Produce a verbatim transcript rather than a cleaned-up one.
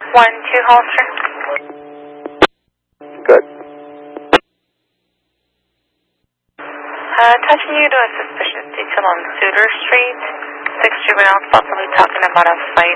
One, two, Hollister. Good. Uh, touching you to a suspicious detail on Suter Street. Six juveniles possibly talking about a fight